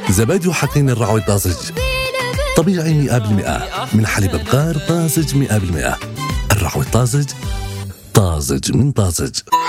زبادي وحقين الرعوي الطازج طبيعي 100% من حليب بقار طازج 100%. الرعوي الطازج طازج من طازج.